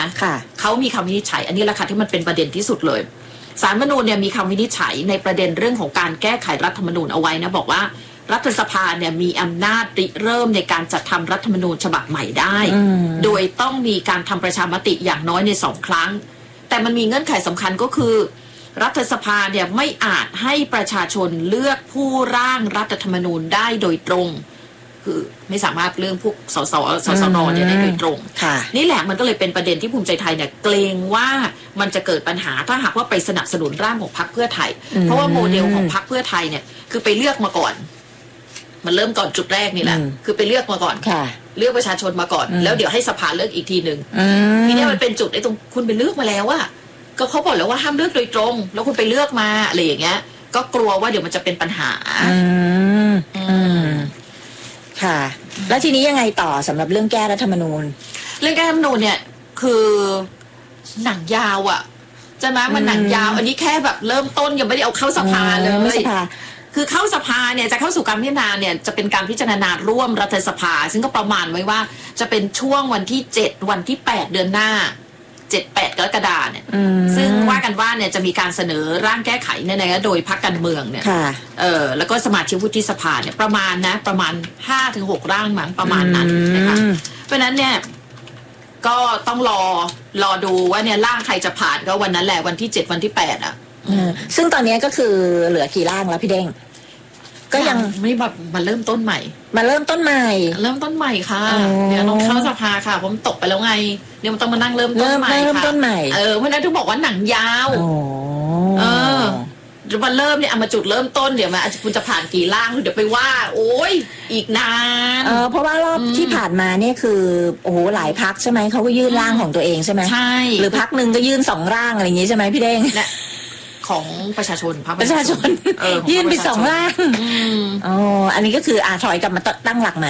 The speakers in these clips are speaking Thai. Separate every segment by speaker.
Speaker 1: เขามีคำวินิจฉัยอันนี้แหละค่ะที่มันเป็นประเด็นที่สุดเลยศาลรัฐธรรมนูญเนี่ยมีคำวินิจฉัยในประเด็นเรื่องของการแก้ไขรัฐธรรมนูญเอาไว้นะบอกว่ารัฐสภาเนี่ยมีอำนาจริเริ่มในการจัดทำรัฐธรรมนูญฉบับใหม่ได้โดยต้องมีการทำประชามติอย่างน้อยใน2 ครั้งแต่มันมีเงื่อนไขสำคัญก็คือรัฐสภาเนี่ยไม่อาจให้ประชาชนเลือกผู้ร่างรัฐธรรมนูญได้โดยตรงคือไม่สามารถเรื่องพวกสสนเนี่ยได้โดยตรงนี่แหละมันก็เลยเป็นประเด็นที่ภูมิใจไทยเนี่ยเกรงว่ามันจะเกิดปัญหาถ้าหากว่าไปสนับสนุนร่างของพรรคเพื่อไทยเพราะว่าโมเดลของพรรคเพื่อไทยเนี่ยคือไปเลือกมาก่อนมันเริ่มก่อนจุดแรกนี่แหละคือไปเลือกมาก่อนเลือกประชาชนมาก่อนแล้วเดี๋ยวให้สภาเลือกอีกทีหนึ่งทีนี้มันเป็นจุดไอ้ตรงคุณไปเลือกมาแล้วอะก็เขาบอกแล้วว่าห้ามเลือกโดยตรงแล้วคุณไปเลือกมาอะไรอย่างเงี้ยก็กลัวว่าเดี๋ยวมันจะเป็นปัญหา
Speaker 2: ค่ะแล้วทีนี้ยังไงต่อสำหรับเรื่องแก้รัฐธรรมนูญ
Speaker 1: เรื่องแก้รัฐธรรมนูญเนี่ยคือหนังยาวอ่ะจะมามันหนังยาวอันนี้แค่แบบเริ่มต้นยังไม่ได้เอาเข้าสภาเลยคือเข้าสภาเนี่ยจะเข้าสู่การพิจารณาเนี่ยจะเป็นการพิจารณาร่วมรัฐสภาซึ่งก็ประมาณไว้ว่าจะเป็นช่วงวันที่7วันที่8เดือนหน้า7-8 กรกฎาคมเนี่ยซึ่งว่ากันว่าเนี่ยจะมีการเสนอร่างแก้ไขเนี่ยนะโดยพรรคการเมืองเนี่ยแล้วก็สมาชิกวุฒิสภาเนี่ยประมาณ 5-6 ร่างมั้งประมาณนั้นนะคะเพราะนั้นเนี่ยก็ต้องรอดูว่าเนี่ยร่างใครจะผ่านก็วันนั้นแหละวันที่7วันที่8อ่ะ
Speaker 2: ซึ่งตอนนี้ก็คือเหลือกี่ร่างแล้วพี่เด้งก็ยัง
Speaker 1: ไม่แบบมาเริ่มต้นใหม่
Speaker 2: เริ่มต้นใหม่
Speaker 1: ค่ะเดี๋ยวต้องเข้าสภาค่ะผมตกไปแล้วไงเดี๋ยวมันต้องมานั่งเริ่มต้นใหม่ค่ะเพราะนั้นถึงบอกว่าหนังยาวมันเริ่มเนี่ยมาจุดเริ่มต้นเดี๋ยวมาคุณจะผ่านกี่ร่างเดี๋ยวไปว่าโอ้ยอีกนาน
Speaker 2: เพราะว่ารอบที่ผ่านมาเนี่ยคือโอ้โหหลายพรรคใช่ไหมเขาก็ยื่นร่างของตัวเองใช่ไหม
Speaker 1: ใช่
Speaker 2: หรือพรรคนึงก็ยื่น2ร่างอะไรอย่างงี้ใช่ไหมพี่เด้ง
Speaker 1: ของประชาชน
Speaker 2: ประชาชนยื่นไป2ร่างอันนี้ก็คือถอยกลับมาตั้งหลักใหม่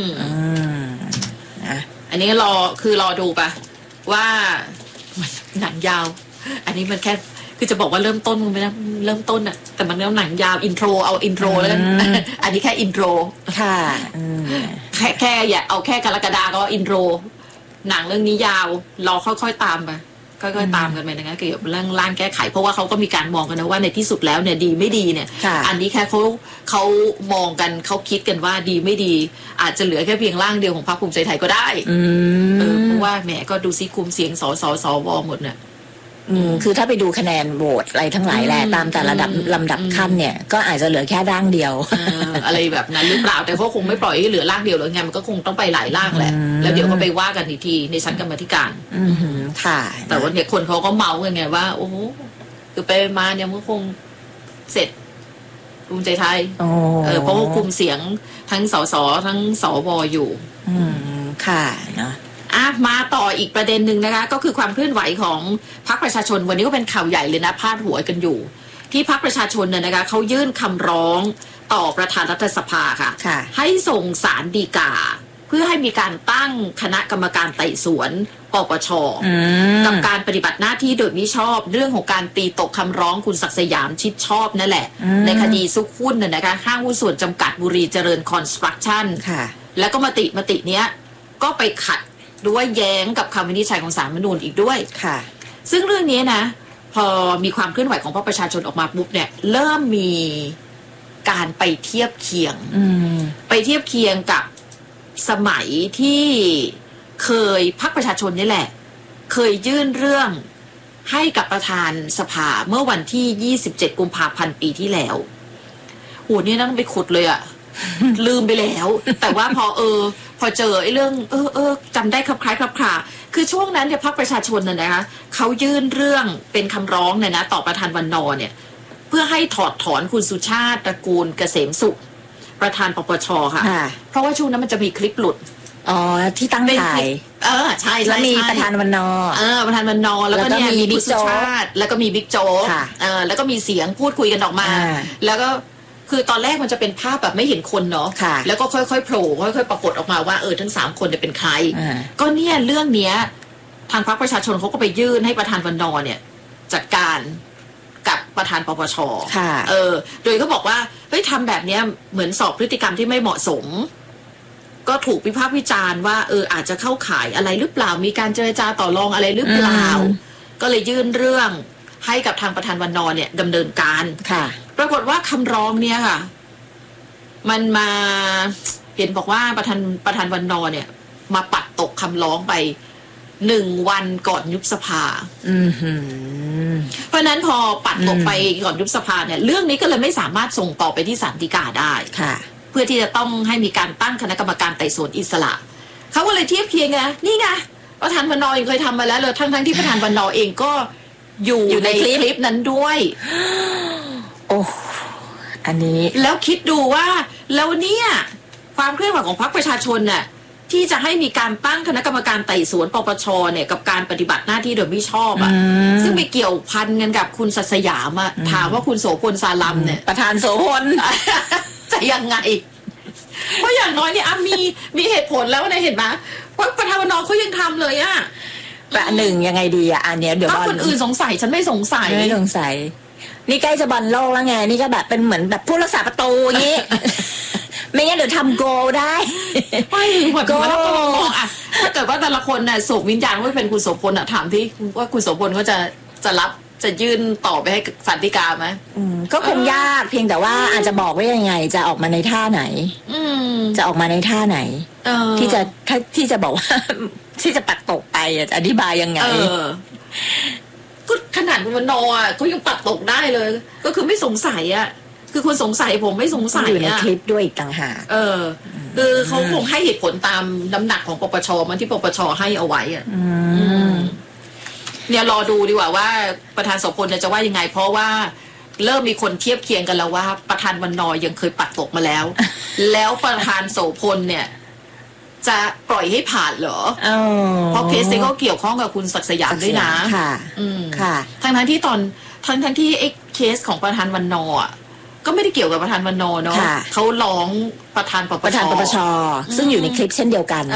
Speaker 1: อันนี้รอดูปะว่าหนังยาวอันนี้มันแค่คือจะบอกว่าเริ่มต้นมันไม่ได้เริ่มต้นอะแต่มันหนังยาวอินโทรเอาอินโทรแล้วกันอันนี้แค่อินโทร
Speaker 2: ค่ะ
Speaker 1: แค่อย่าเอาแค่กรกฎาก็อินโทรหนังเรื่องนี้ยาวรอค่อยๆตามไปค่อยๆตามกันไปนะคะเกี่ยวกับเรื่องร่างแก้ไขเพราะว่าเขาก็มีการมองกันนะว่าในที่สุดแล้วเนี่ยดีไม่ดีเนี่ยอันนี้แค่เขามองกันเขาคิดกันว่าดีไม่ดีอาจจะเหลือแค่เพียงร่างเดียวของพรรคภูมิใจไทยก็ได้เพราะว่าแหมก็ดูซิคุมเสียงสวหมดเนี่ย
Speaker 2: คือถ้าไปดูคะแนนโหวตอะไรทั้งหลายแหละตามแต่ลำดับขั้นเนี่ยก็อาจจะเหลือแค่ร่างเดียว
Speaker 1: อะไรแบบนั้นหรือเปล่าแต่เขาคงไม่ปล่อยให้เหลือร่างเดียวหรือไงมันก็คงต้องไปหลายร่างแหละแล้วเดี๋ยวก็ไปว่ากันอีกทีในชั้นกรรมธิการ
Speaker 2: ค่ะ
Speaker 1: แต่ว่าเนี่ยคนเขาก็เมากันไงว่าโอ้โหคือไปมาเนี่ยมันคงเสร็จภูมิใจไทยเพราะว่าคุมเสียงทั้งสสทั้งสวอยู่
Speaker 2: ค่ะเนาะ
Speaker 1: มาต่ออีกประเด็นหนึ่งนะคะก็คือความเคลื่อนไหวของพรรคประชาชนวันนี้ก็เป็นข่าวใหญ่เลยนะพาดหัวกันอยู่ที่พรรคประชาชนเนี่ยนะคะเขายื่นคำร้องต่อประธานรัฐสภาค่ะให้ส่งศาลฎีกาเพื่อให้มีการตั้งคณะกรรมการไต่สวนปปช.กับการปฏิบัติหน้าที่โดยมิชอบเรื่องของการตีตกคำร้องคุณศักดิ์สยามชิดชอบนั่นแหละในคดีซุกหุ้นนะคะห้างหุ้นส่วนจำกัดบุรีเจริญคอนสตรักชั่นแล้วก็มติเนี้ยก็ไปขัดด้วยแย้งกับคำวินิจฉัยของศาลรัฐธรรมนูญอีกด้วย
Speaker 2: ค่ะ
Speaker 1: ซึ่งเรื่องนี้นะพอมีความเคลื่อนไหวของพรรคประชาชนออกมาปุ๊บเนี่ยเริ่มมีการไปเทียบเคียงกับสมัยที่เคยพรรคประชาชนนี่แหละเคยยื่นเรื่องให้กับประธานสภาเมื่อวันที่27กุมภาพันธ์ปีที่แล้วโหนี่ต้องไปขุดเลยอะ ลืมไปแล้วแต่ว่าพอเจอไอ้เรื่องจำได้คลับคล้ายคลับคลาคือช่วงนั้นเนี่ยพรรคประชาชนน่ะนะคะเขายื่นเรื่องเป็นคำร้องเนี่ยนะต่อประธานวันนอเนี่ยเพื่อให้ถอดถอนคุณสุชาติตระกูลเกษมสุขประธานปปช.ค่ะเพราะว่าช่วงนั้นมันจะมีคลิปหลุด
Speaker 2: ที่ตั้งถ่าย
Speaker 1: ใช่
Speaker 2: แล้วมีประธานวันน
Speaker 1: ประธานวันนอแล้วก็เนี่ยมีบิ๊กสุชาติแล้วก็มีบิ๊กโจ๊กแล้วก็มีเสียงพูดคุยกันออกมาแล้วก็คือตอนแรกมันจะเป็นภาพแบบไม่เห็นคนเนาะแล้วก็ค่อยๆโผล่ค่อยๆปรากฏออกมาว่าทั้ง3คนเนี่ยเป็นใครก็เนี่ยเรื่องเนี้ยทางพรรคประชาชนเขาก็ไปยื่นให้ประธานวันนอเนี่ยจัดการกับประธานปปช.โดยเขาบอกว่าเฮ้ยทำแบบเนี้ยเหมือนสอบพฤติกรรมที่ไม่เหมาะสมก็ถูกวิพากษ์วิจารณ์ว่าอาจจะเข้าข่ายอะไรหรือเปล่ามีการเจรจาต่อรองอะไรหรือเปล่าก็เลยยื่นเรื่องให้กับทางประธานวันนอเนี่ยดำเนินการ
Speaker 2: ค่ะ
Speaker 1: ปรากฏว่าคำร้องเนี่ยค่ะมันมาเห็นบอกว่าประธานวันนอเนี่ยมาปัดตกคำร้องไป1 วันก่อนยุบสภาเพราะนั้นพอปัดตกไปก่อนยุบสภาเนี่ยเรื่องนี้ก็เลยไม่สามารถส่งต่อไปที่ศาลฎีกาได้
Speaker 2: ค่ะ
Speaker 1: เพื่อที่จะต้องให้มีการตั้งคณะกรรมการไต่สวนอิสระเขาก็เลยเทียบเคียงไงนี่ไงประธานวันนอเองเคยทำมาแล้วเลยทั้งที่ประธานวันนอเองก็อยู่ในคลิปนั้นด้วย
Speaker 2: โอ้อันนี้
Speaker 1: แล้วคิดดูว่าแล้วเนี่ยความเคลื่อนไหวของพรรคประชาชนน่ะที่จะให้มีการตั้งคณะกรรมการไต่สวนปปชเนี่ยกับการปฏิบัติหน้าที่โดยไม่ชอบอ่ะซึ่งไปเกี่ยวพันกันกับคุณศักดิ์สยามอ่ะถามว่าคุณโสพลซาลัมเนี่ย
Speaker 2: ประธานโสพล
Speaker 1: จะยังไงเพราะอย่างน้อยเนี่ยมีเหตุผลแล้วนะเห็นไหมว่าประธานวันนอเขายังทำเลยอ่ะ
Speaker 2: ประหนึ่งยังไงดีอ่ะอันเนี้ยเดี๋ยว
Speaker 1: ถ้าคนอื่นสงสัยฉันไม่สงสัย
Speaker 2: นี่ใกล้จะบอลโลกแล้วไงนี่ก็แบบเป็นเหมือนแบบผู้รักษาประตูอย่างนี้ไม่งั้นเดี๋ยวทำโกได้
Speaker 1: ไม่หมดแล้วก็มองอ่ะถ้าเกิดว่าแต่ละคนน่ะส่งวิญญาณว่าเป็นคุณโสพลอ่ะถามที่ว่าคุณโสพลเขาจะรับจะยื่นต่อไปให้สันติกาไหม
Speaker 2: ก็คงยากเพียงแต่ว่าอาจจะบอกว่ายังไงจะออกมาในท่าไหนจะออกมาในท่าไหนที่จะบอกว่าที่จะปัดตกไปจะอธิบายยังไง
Speaker 1: ก็ขนาดคุณวันนออ่ะก็ยังปัดตกได้เลยก็คือไม่สงสัยอ่ะคือคนสงสัยผมไม่สงสัย
Speaker 2: อยู่ในคลิปด้วยอีกต่างหาก
Speaker 1: คือเขาคงให้เหตุผลตามน้ำหนักของปปชมันที่ปปชให้เอาไว้อ่ะเนี่ยรอดูดีกว่าว่าประธานโสพลจะว่ายังไงเพราะว่าเริ่มมีคนเทียบเคียงกันแล้วว่าประธานวันนอยังเคยปัดตกมาแล้ว แล้วประธานโสพลเนี่ยจะปล่อยให้ผ่านเหรอเพราะเคสนี้ก็เกี่ยวข้องกับคุณศักดิ์สยามด้วยนะ
Speaker 2: ค่ะ
Speaker 1: ทั้งที่ทั้งที่ไอ้เคสของประธานวันนอก็ไม่ได้เกี่ยวกับประธานวันนอเนาะเขาร้องประธานปป
Speaker 2: ชซึ่งอยู่ในคลิปเช่นเดียวกัน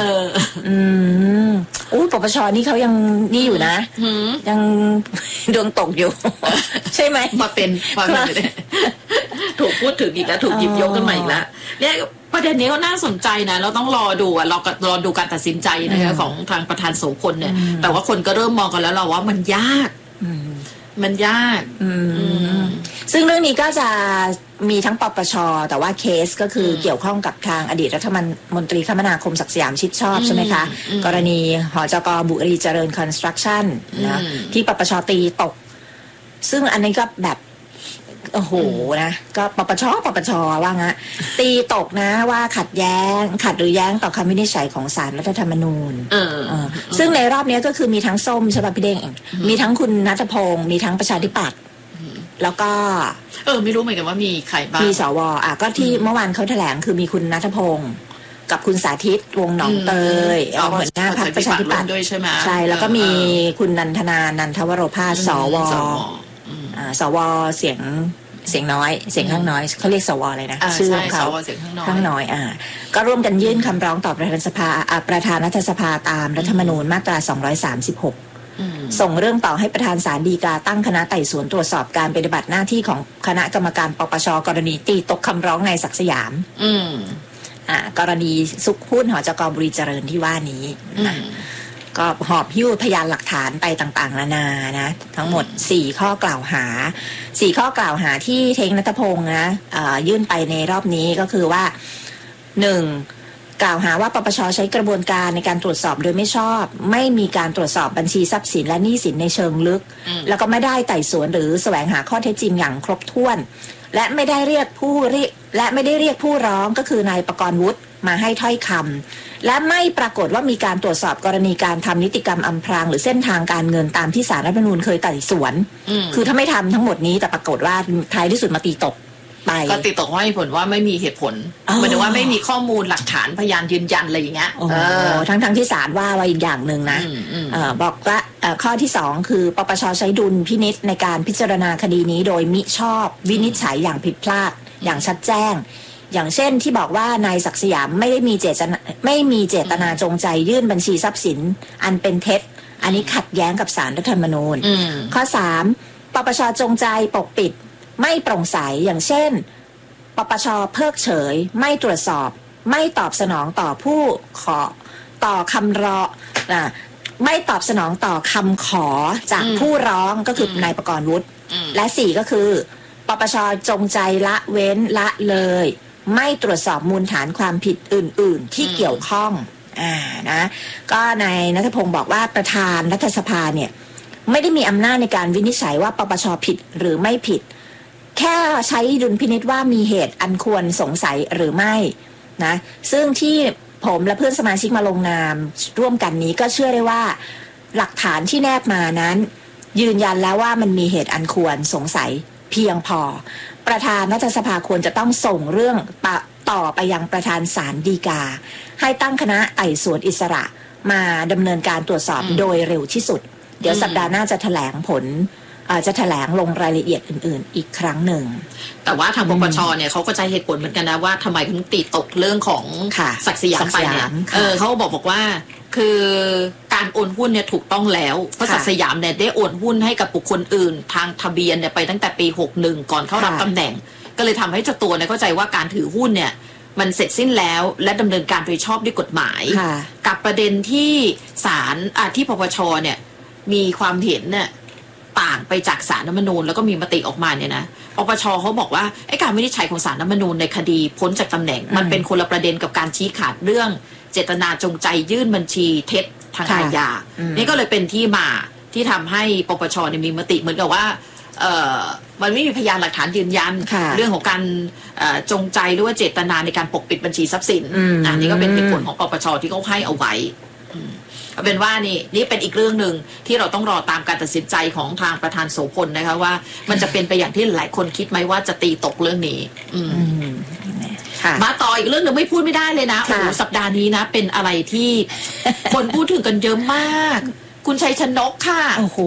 Speaker 2: ปปชนี่เขายังนี่อยู่นะยังดวงตกอยู่ใช่ไหม
Speaker 1: มาเป็นถูกพูดถึงอีกแล้วถูกหยิบยกขึ้นมาอีกแล้วเนี่ยประเด็นนี้ก็น่าสนใจนะเราต้องรอดูรอดูการตัดสินใจนะคะของทางประธานโสพลเนี่ยแต่ว่าคนก็เริ่มมองกันแล้วเราว่ามันยาก
Speaker 2: ซึ่งเรื่องนี้ก็จะมีทั้งปปชแต่ว่าเคสก็คือเกี่ยวข้องกับทางอดีตรัฐมนตรีคมนาคมศักดิ์สยามชิดชอบใช่ไหมคะกรณีหจก.บุรีเจริญคอนสตรักชั่นนะที่ปปชตีตกซึ่งอันนี้ก็แบบโอ้โหนะก็ปปชว่างั้นตีตกนะว่าขัดหรือแย้งต่อคำวินิจฉัยของศาลรัฐธรรมนูญซึ่งในรอบนี้ก็คือมีทั้งส้มใช่ป่ะพี่เด้งมีทั้งคุณณัฐพงศ์มีทั้งประชาธิปัตย์แล้วก็
Speaker 1: ไม่รู้เหมือนกันว่ามีใครบ้าง
Speaker 2: มีสวก็ที่เมื่อวานเขาแถลงคือมีคุณณัฐพงศ์กับคุณสาธิตวงศ์หนองเตยหัวหน้าพรรคประชาธิปัตย์
Speaker 1: ด้วยใช่ไหม
Speaker 2: ใช่แล้วก็มีคุณนันทนานันทวโรภาสสวเสียงน้อยเสียงข้างน้อยเขาเรียกสวอะไรนะชื่อของเขาข้างน้อยก็ร่วมกันยื่นคำร้องต่อประธานรัฐสภาตามรัฐธรรมนูญมาตรา236ส่งเรื่องต่อให้ประธานศาลฎีกาตั้งคณะไต่สวนตรวจสอบการปฏิบัติหน้าที่ของคณะกรรมการปปชกรณีตีตกคำร้องนายศักดิ์สยามกรณีซุกหุ้นหจก.บุรีเจริญที่ว่านี้ก็หอบหิ้วพยานหลักฐานไปต่างๆนานานะทั้งหมด4ข้อกล่าวหาที่เทงณัฐพงศ์นะยื่นไปในรอบนี้ก็คือว่า 1. กล่าวหาว่าปปชใช้กระบวนการในการตรวจสอบโดยไม่ชอบไม่มีการตรวจสอบบัญชีทรัพย์สินและหนี้สินในเชิงลึกแล้วก็ไม่ได้ไต่สวนหรือแสวงหาข้อเท็จจริงอย่างครบถ้วนและไม่ได้เรียกผู้ร้องก็คือนายประกรณ์วุฒิมาให้ถ้อยคำและไม่ปรากฏว่ามีการตรวจสอบกรณีการทำนิติกรรมอำพรางหรือเส้นทางการเงินตามที่ศาลรัฐธรรมนูญเคยไต่สวนคือถ้าไม่ทำทั้งหมดนี้แต่ปรากฏว่าท้ายที่สุดมาตีตกไป
Speaker 1: ก็ตีตกว่าให้ผลว่าไม่มีเหตุผลหมายถึงว่าไม่มีข้อมูลหลักฐานพยานยืนยันอะไรอย่างเงี้ย
Speaker 2: ทั้งที่ศาลว่าไว้อีกอย่างหนึ่งนะบอกว่าข้อที่2คือปปชใช้ดุลพินิจในการพิจารณาคดีนี้โดยมิชอบวินิจฉัยอย่างผิดพลาดอย่างชัดแจ้งอย่างเช่นที่บอกว่านายศักดิ์สยามไม่มีเจตนาจงใจยื่นบัญชีทรัพย์สินอันเป็นเท็จอันนี้ขัดแย้งกับศาลรัฐธรรมนูญข้อ3ปปชจงใจปกปิดไม่โปร่งใสอย่างเช่นปปชเพิกเฉยไม่ตรวจสอบไม่ตอบสนองต่อผู้ขอต่อคำร้องไม่ตอบสนองต่อคำขอจากผู้ร้องก็คือนายประกรณ์วุฒิและ4ก็คือปปชจงใจละเว้นละเลยไม่ตรวจสอบมูลฐานความผิดอื่นๆที่เกี่ยวข้องนะก็นายณัฐพงศ์บอกว่าประธานรัฐสภาเนี่ยไม่ได้มีอำนาจในการวินิจฉัยว่าปปชผิดหรือไม่ผิดแค่ใช้ดุลพินิจว่ามีเหตุอันควรสงสัยหรือไม่นะซึ่งที่ผมและเพื่อนสมาชิกมาลงนามร่วมกันนี้ก็เชื่อได้ว่าหลักฐานที่แนบมานั้นยืนยันแล้วว่ามันมีเหตุอันควรสงสัยเพียงพอประธานรัฐสภาควรจะต้องส่งเรื่องต่อไปยังประธานศาลฎีกาให้ตั้งคณะไต่สวนอิสระมาดำเนินการตรวจสอบโดยเร็วที่สุดเดี๋ยวสัปดาห์หน้าจะแถลงผลจะแถลงลงรายละเอียดอื่นๆอีกครั้งหนึ่ง
Speaker 1: แต่ว่าทางปปชเนี่ยเขาก็ใจเหตุผลเหมือนกันนะว่าทำไมถึงตีตกเรื่องของศักดิ์สยามไปเนี่ยเขาบอกว่าคือการโอนหุ้นเนี่ยถูกต้องแล้วเพราะศักดิ์สยามเนี่ยได้โอนหุ้นให้กับบุคคลอื่นทางทะเบียนเนี่ยไปตั้งแต่ปี61ก่อนเข้ารับตำแหน่งก็เลยทำให้เจ้าตัวเนี่ยเข้าใจว่าการถือหุ้นเนี่ยมันเสร็จสิ้นแล้วและดำเนินการโดยชอบด้วยกฎหมายกับประเด็นที่ศาลที่ปปชเนี่ยมีความเห็นเนี่ยต่างไปจากศาลรัฐธรรมนูญแล้วก็มีมติออกมาเนี่ยนะปปชเขาบอกว่าไอ้การวินิจฉัยของศาลรัฐธรรมนูญในคดีพ้นจากตำแหน่งมันเป็นคนละประเด็นกับการชี้ขาดเรื่องเจตนาจงใจยื่นบัญชีเท็จทางอาญานี่ก็เลยเป็นที่มาที่ทำให้ปปชเนี่ยมีมติเหมือนกับว่ามันไม่มีพยานหลักฐานยืนยันเรื่องของการจงใจหรือว่าเจตนาในการปกปิดบัญชีทรัพย์สินอันนี้ก็เป็นเหตุผลของปปชที่เขาให้เอาไว้เอาเป็นว่านี่เป็นอีกเรื่องหนึ่งที่เราต้องรอตามการตัดสินใจของทางประธานโสพลนะคะว่ามันจะเป็นไปอย่างที่หลายคนคิดไหมว่าจะตีตกเรื่องนี้มาต่ออีกเรื่องหนึ่งไม่พูดไม่ได้เลยนะโอ้โหสัปดาห์นี้นะเป็นอะไรที่คนพูดถึงกันเยอะมากคุณชัยชนกค่ะ
Speaker 2: โอ้โห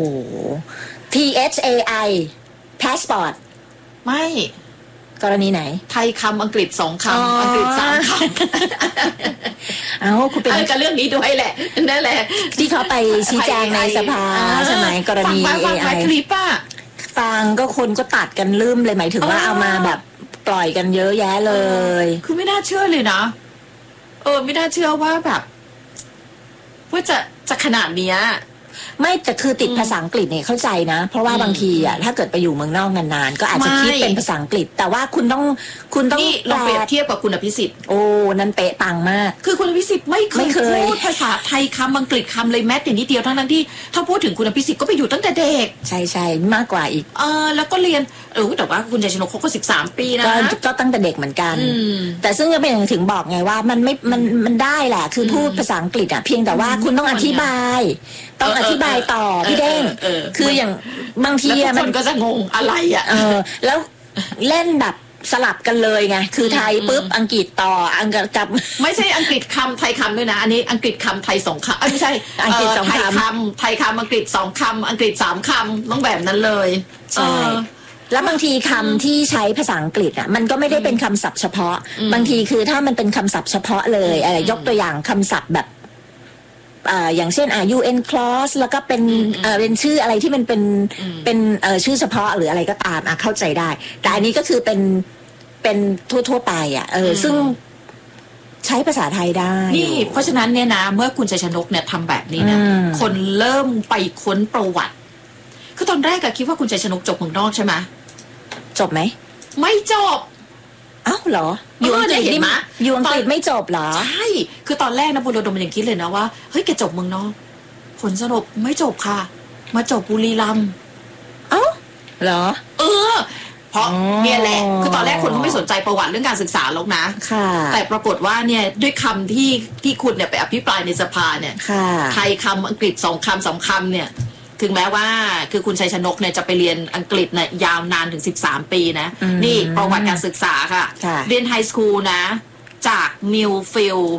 Speaker 2: PHAI passport
Speaker 1: ไม่
Speaker 2: กรณีไหน
Speaker 1: ไทยคำอังกฤษ2 คำอังกฤษ3 คำ
Speaker 2: เอาคุณเป็น
Speaker 1: กับเรื่องนี้ด้วยแหละนั่นแหละ
Speaker 2: ที่เขาไปชี้แจงในสภาใช่ไหมกรณี
Speaker 1: AI คลิปอ่ะ
Speaker 2: ฟังก็คนก็ตัดกันลืมเลยหมายถึงว่าเอามาแบบปล่อยกันเยอะแยะเลย
Speaker 1: คือไม่น่าเชื่อเลยนะไม่น่าเชื่อว่าแบบว่าจะขนาดเนี้ย
Speaker 2: ไม่แต่คือติดภาษาอังกฤษเนี่ยเข้าใจนะเพราะว่าบางทีอ่ะถ้าเกิดไปอยู่เมืองนอกนานๆก็อาจจะคิดเป็นภาษาอังกฤษแต่ว่าคุณต้อง
Speaker 1: นี่ลองเปรียบเทียบกับคุณอภิสิทธิ์
Speaker 2: โอ้นั่นเป๊ะปังมาก
Speaker 1: คือคุณอภิสิทธิ์ไม่เคยพูดภาษาไทยคำอังกฤษคำเลยแม้แต่นิดเดียวทั้งที่ถ้าพูดถึงคุณอภิสิทธิ์ก็ไปอยู่ตั้งแต่เด็ก
Speaker 2: ใช่ๆมากกว่าอีก
Speaker 1: แล้วก็เรียนแต่ว่าคุณชัยชนกเขาก็13 ปีนะ
Speaker 2: ก็ตั้งแต่เด็กเหมือนกันแต่ซึ่งก็เป็นถึงบอกไงว่ามันได้แหละคือพูดภาษาอังกฤษอ่ะเพียงแต่ว่าคุณต้องอธิบายต่อพี่เด้งคืออย่างบางที
Speaker 1: มันก็จะงงอะไรอ่ะ
Speaker 2: แล้วเล่นแบบสลับกันเลยไงคือไทยปุ๊บอังกฤษต่ออังกฤษกับ
Speaker 1: ไม่ใช่อังกฤษคำไทยคำด้วยนะอันนี้อังกฤษคำไทย2 คำไม่ใช่
Speaker 2: อังกฤษ2
Speaker 1: คำไทยคำอังกฤษ2 คำอังกฤษ3 คำต้องแบบนั้นเลย
Speaker 2: ใช่แล้วบางทีคำที่ใช้ภาษาอังกฤษอ่ะมันก็ไม่ได้เป็นคำศัพท์เฉพาะบางทีคือถ้ามันเป็นคำศัพท์เฉพาะเลยยกตัวอย่างคำศัพท์แบบอย่างเช่นUN clause แล้วก็เป็นชื่ออะไรที่มันเป็นชื่อเฉพาะหรืออะไรก็ตามเข้าใจได้แต่อันนี้ก็คือเป็นทั่วไปซึ่งใช้ภาษาไทยได้
Speaker 1: นี่เพราะฉะนั้นเนี่ยนะเมื่อคุณชัยชนกเนี่ยทำแบบนี้นะคนเริ่มไปค้นประวัติคือตอนแรกคิดว่าคุณชัยชนกจบเมืองนอกใช่ไหม
Speaker 2: จบไหม
Speaker 1: ไม่จบ
Speaker 2: อ้าวเหรออยู่อังกฤษนี่อยู่อังกฤษไม่จบเหรอ
Speaker 1: ใช่คือตอนแรกนะบุรุษมันยังคิดเลยนะว่าเฮ้ยแกจบเมืองนอกผลสรุปไม่จบค่ะมาจบบุรีรัมย์
Speaker 2: เอ้าเหรอ
Speaker 1: เพราะเนี่ยแหละคือตอนแรกคนก็ไม่สนใจประวัติเรื่องการศึกษาหรอกนะแต่ปรากฏว่าเนี่ยด้วยคำที่คุณเนี่ยไปอภิปรายในสภาเนี่ยไทยคำอังกฤษ2 คำ3 คำเนี่ยถึงแม้ว่าคือคุณชัยชนกเนี่ยจะไปเรียนอังกฤษเนี่ยยาวนานถึง13 ปีนะนี่ประวัติการศึกษาค่ะเรียนไฮสคูลนะจาก Millfield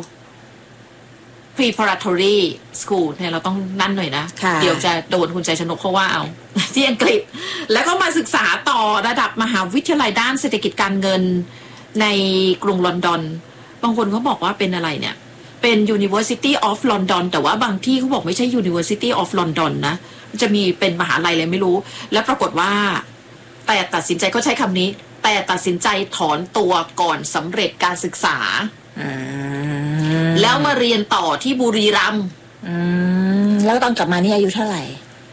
Speaker 1: Preparatory School เนี่ยเราต้องนั่นหน่อยนะเดี๋ยวจะโดนคุณชัยชนกเขาว่าเอาที่อังกฤษแล้วก็มาศึกษาต่อระดับมหาวิทยาลัยด้านเศรษฐกิจการเงินในกรุงลอนดอนบางคนเขาบอกว่าเป็นอะไรเนี่ยเป็น University of London แต่ว่าบางที่เขาบอกไม่ใช่ University of London นะจะมีเป็นมหาลัยอะไรไม่รู้แล้วปรากฏว่าแต่ตัดสินใจก็ใช้คำนี้แต่ตัดสินใจถอนตัวก่อนสำเร็จการศึกษาแล้วมาเรียนต่อที่บุรีรัมย์
Speaker 2: แล้วตอนกลับมานี่อายุเท่าไหร่